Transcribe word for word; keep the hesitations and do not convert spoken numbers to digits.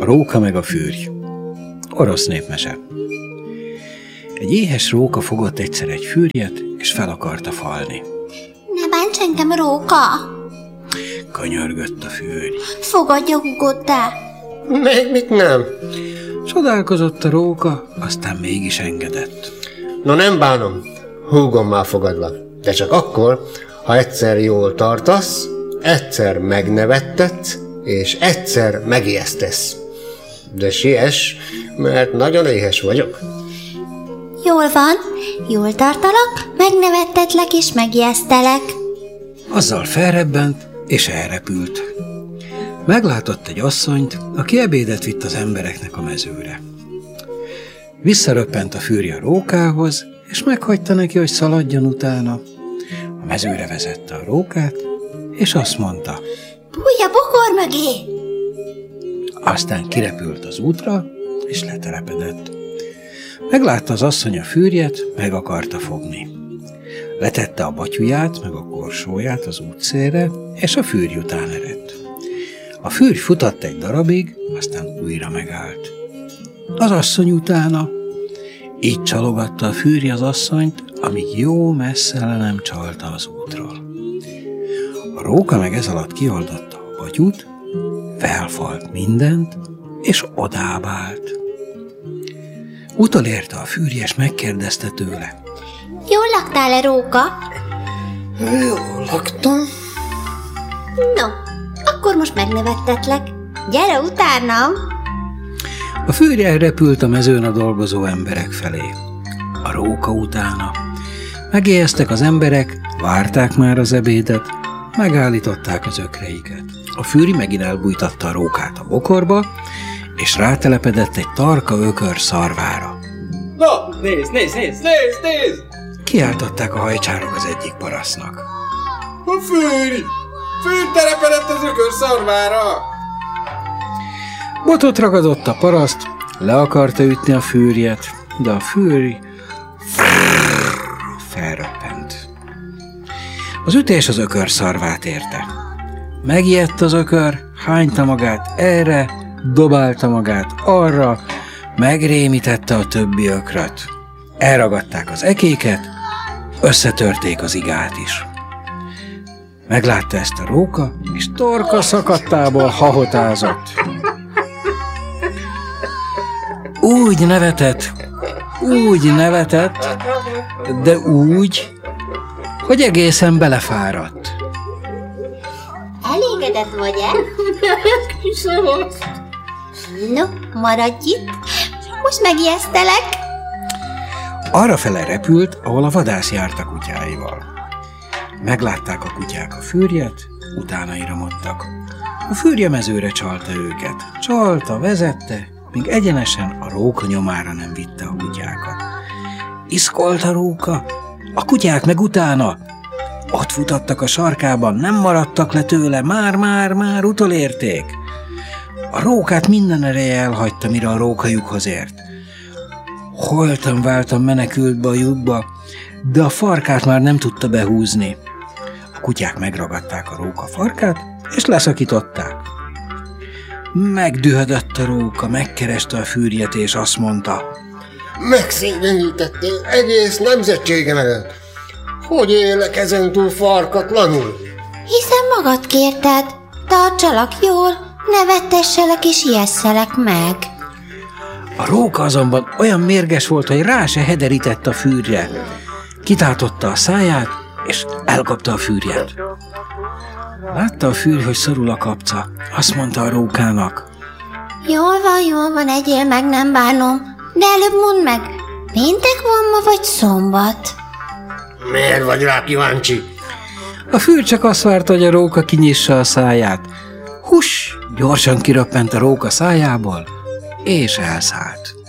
A róka meg a fűrj. Orosz népmese. Egy éhes róka fogott egyszer egy fűrjet, és fel akarta falni. Ne bánts engem, róka! Kanyörgött a fűrj. Fogadja húgoddá! Még mit nem? Csodálkozott a róka, aztán mégis engedett. No nem bánom, húgommal fogadlak, de csak akkor, ha egyszer jól tartasz, egyszer megnevettetsz, és egyszer megijesztesz. De siess, mert nagyon éhes vagyok. Jól van, jól tartalak, megnevettetlek és megijesztelek. Azzal felrebbent, és elrepült. Meglátott egy asszonyt, aki ebédet vitt az embereknek a mezőre. Visszaröppent a fűrje a rókához, és meghagyta neki, hogy szaladjon utána. A mezőre vezette a rókát, és azt mondta: Bújj a bokor mögé! Aztán kirepült az útra, és letelepedett. Meglátta az asszony a fűrjet, meg akarta fogni. Letette a batyuját, meg a korsóját az útszélre, és a fűrj után eredt. A fűrj futott egy darabig, aztán újra megállt. Az asszony utána. Így csalogatta a fűrj az asszonyt, amíg jó messze le nem csalta az útról. A róka meg ez alatt kioldotta a batyút, felfalt mindent, és odábált. Utolérte a fűrj, és megkérdezte tőle: Jól laktál-e, róka? Jól laktam. No, akkor most megnevettetlek. Gyere utánam! A fűrj elrepült a mezőn a dolgozó emberek felé. A róka utána. Megijesztek az emberek, várták már az ebédet, megállították az ökreiket. A fűrj megint elbújtatta a rókát a bokorba, és rátelepedett egy tarka ökör szarvára. Na, nézd, nézd, nézd, nézd, nézd! Kiáltották a hajcsárok az egyik parasztnak. A fűrj! Fűrj telepedett az ökör szarvára! Botot ragadott a paraszt, le akarta ütni a fűrjet, de a fűrj felröppent. Az ütés az ökör szarvát érte. Megijedt az ökör, hányta magát erre, dobálta magát arra, megrémítette a többi ökröt. Elragadták az ekéket, összetörték az igát is. Meglátta ezt a róka, és torka szakadtából hahotázott. Úgy nevetett, úgy nevetett, de úgy, hogy egészen belefáradt. Elégedett vagy-e? Hiszem azt. No, maradj itt, most megijesztelek. Arrafele repült, ahol a vadász járt a kutyáival. Meglátták a kutyák a fűrjet, utána iramodtak. A fűrje mezőre csalta őket. Csalta, vezette, míg egyenesen a róka nyomára nem vitte a kutyákat. Iszkolt a róka, a kutyák meg utána. Ott futottak a sarkában, nem maradtak le tőle, már-már-már utolérték. A rókát minden ereje elhagyta, mire a róka lyukhoz ért. Holtan-váltan menekült be a lyukba, de a farkát már nem tudta behúzni. A kutyák megragadták a róka farkát, és leszakították. Megdühödött a róka, megkereste a fűrjet, és azt mondta: Megszégyenítettél egész nemzetségem előtt. Hogy élek ezentúl farkatlanul? Hiszen magad kérted, tartsalak jól, nevettesselek és ijesszelek meg. A róka azonban olyan mérges volt, hogy rá se hederített a fűrje. Kitátotta a száját, és elkapta a fűrjet. Látta a fűrj, hogy szorul a kapca. Azt mondta a rókának: Jól van, jól van, egyél meg, nem bánom. De előbb mondd meg, péntek van ma, vagy szombat? Miért vagy rá kíváncsi? A fűrj csak azt várta, hogy a róka kinyissa a száját. Hus! Gyorsan kiröppent a róka szájából, és elszállt.